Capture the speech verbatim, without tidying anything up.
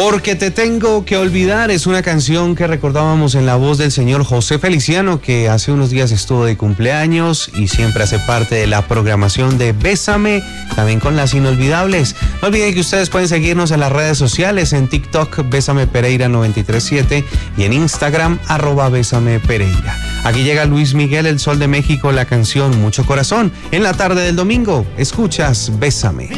Porque te tengo que olvidar es una canción que recordábamos en la voz del señor José Feliciano, que hace unos días estuvo de cumpleaños y siempre hace parte de la programación de Bésame, también con las inolvidables. No olviden que ustedes pueden seguirnos en las redes sociales, en TikTok Bésame Pereira noventa y tres siete y en Instagram arroba Bésame Pereira. Aquí llega Luis Miguel, el Sol de México, la canción Mucho Corazón. En la tarde del domingo, escuchas Bésame.